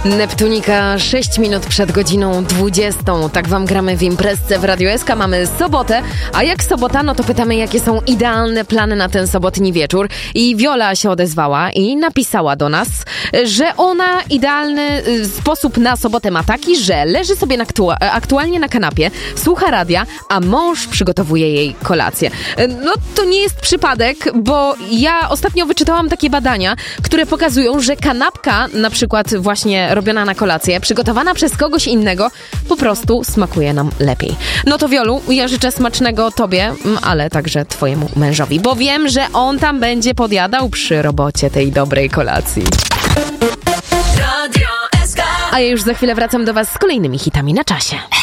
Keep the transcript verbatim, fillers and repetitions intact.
Neptunika, sześć minut przed godziną dwudziestą. Tak wam gramy w imprezce w Radiu S K. Mamy sobotę, a jak sobota, no to pytamy, jakie są idealne plany na ten sobotni wieczór. I Wiola się odezwała i napisała do nas, że ona idealny sposób na sobotę ma taki, że leży sobie na aktu- aktualnie na kanapie, słucha radia, a mąż przygotowuje jej kolację. No to nie jest przypadek, bo ja ostatnio wyczytałam takie badania, które pokazują, że kanapka, na przykład właśnie robiona na kolację, przygotowana przez kogoś innego, po prostu smakuje nam lepiej. No to Wiolu, ja życzę smacznego tobie, ale także twojemu mężowi, bo wiem, że on tam będzie podjadał przy robocie tej dobrej kolacji. A ja już za chwilę wracam do was z kolejnymi hitami na czasie.